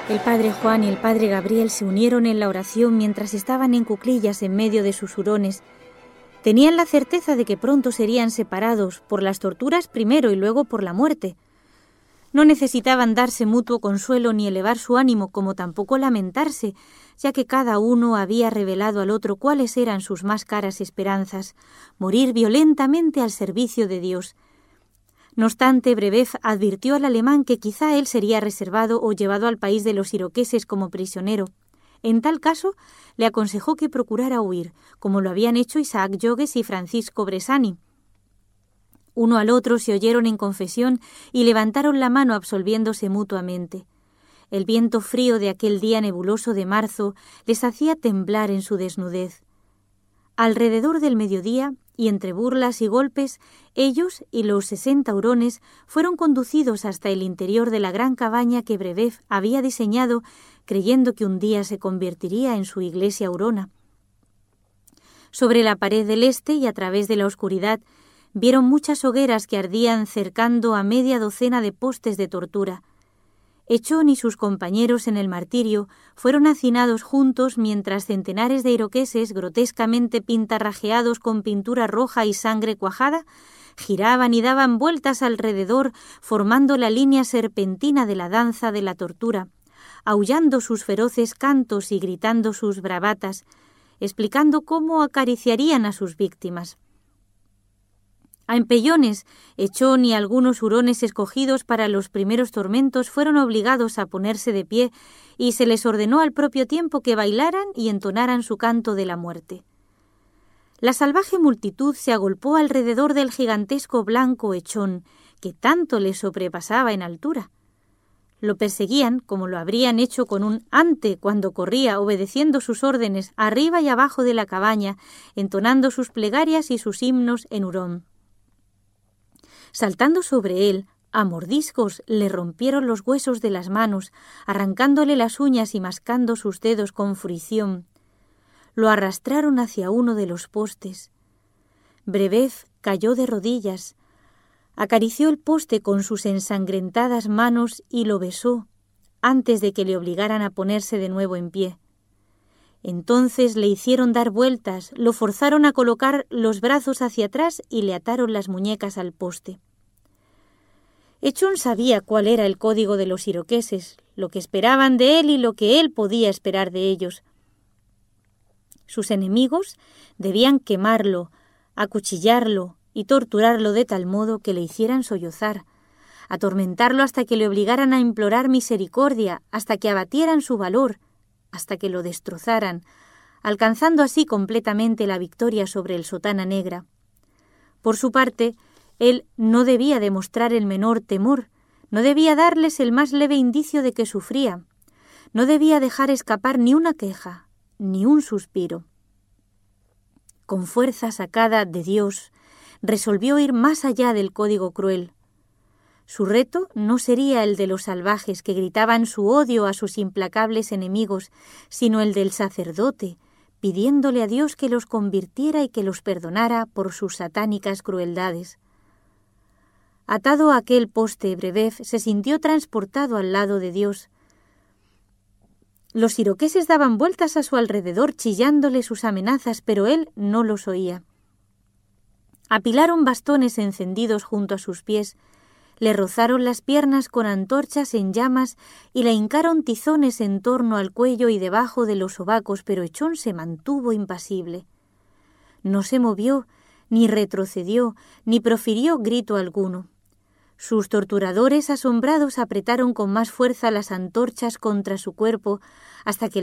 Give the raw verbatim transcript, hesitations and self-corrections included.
El padre Juan y el padre Gabriel se unieron en la oración mientras estaban en cuclillas en medio de sus hurones. Tenían la certeza de que pronto serían separados, por las torturas primero y luego por la muerte. No necesitaban darse mutuo consuelo ni elevar su ánimo, como tampoco lamentarse, ya que cada uno había revelado al otro cuáles eran sus más caras esperanzas: morir violentamente al servicio de Dios. No obstante, Brebev advirtió al alemán que quizá él sería reservado o llevado al país de los iroqueses como prisionero. En tal caso, le aconsejó que procurara huir, como lo habían hecho Isaac Jogues y Francisco Bressani. Uno al otro se oyeron en confesión y levantaron la mano absolviéndose mutuamente. El viento frío de aquel día nebuloso de marzo les hacía temblar en su desnudez. Alrededor del mediodía, y entre burlas y golpes, ellos y los sesenta hurones fueron conducidos hasta el interior de la gran cabaña que Brebev había diseñado, creyendo que un día se convertiría en su iglesia hurona. Sobre la pared del este y a través de la oscuridad, vieron muchas hogueras que ardían cercando a media docena de postes de tortura. Echón y sus compañeros en el martirio fueron hacinados juntos mientras centenares de iroqueses, grotescamente pintarrajeados con pintura roja y sangre cuajada, giraban y daban vueltas alrededor, formando la línea serpentina de la danza de la tortura, aullando sus feroces cantos y gritando sus bravatas, explicando cómo acariciarían a sus víctimas. A empellones, Echón y algunos hurones escogidos para los primeros tormentos fueron obligados a ponerse de pie y se les ordenó al propio tiempo que bailaran y entonaran su canto de la muerte. La salvaje multitud se agolpó alrededor del gigantesco blanco Echón, que tanto les sobrepasaba en altura. Lo perseguían, como lo habrían hecho con un ante cuando corría, obedeciendo sus órdenes arriba y abajo de la cabaña, entonando sus plegarias y sus himnos en hurón. Saltando sobre él, a mordiscos le rompieron los huesos de las manos, arrancándole las uñas y mascando sus dedos con fruición. Lo arrastraron hacia uno de los postes. Brebev cayó de rodillas, acarició el poste con sus ensangrentadas manos y lo besó, antes de que le obligaran a ponerse de nuevo en pie. Entonces le hicieron dar vueltas, lo forzaron a colocar los brazos hacia atrás y le ataron las muñecas al poste. Echón sabía cuál era el código de los iroqueses, lo que esperaban de él y lo que él podía esperar de ellos. Sus enemigos debían quemarlo, acuchillarlo y torturarlo de tal modo que le hicieran sollozar, atormentarlo hasta que le obligaran a implorar misericordia, hasta que abatieran su valor, hasta que lo destrozaran, alcanzando así completamente la victoria sobre el Sotana Negra. Por su parte, él no debía demostrar el menor temor, no debía darles el más leve indicio de que sufría, no debía dejar escapar ni una queja, ni un suspiro. Con fuerza sacada de Dios, resolvió ir más allá del código cruel. Su reto no sería el de los salvajes que gritaban su odio a sus implacables enemigos, sino el del sacerdote, pidiéndole a Dios que los convirtiera y que los perdonara por sus satánicas crueldades. Atado a aquel poste, Brebev se sintió transportado al lado de Dios. Los iroqueses daban vueltas a su alrededor chillándole sus amenazas, pero él no los oía. Apilaron bastones encendidos junto a sus pies, le rozaron las piernas con antorchas en llamas y le hincaron tizones en torno al cuello y debajo de los sobacos, pero Echón se mantuvo impasible. No se movió, ni retrocedió, ni profirió grito alguno. Sus torturadores asombrados apretaron con más fuerza las antorchas contra su cuerpo hasta que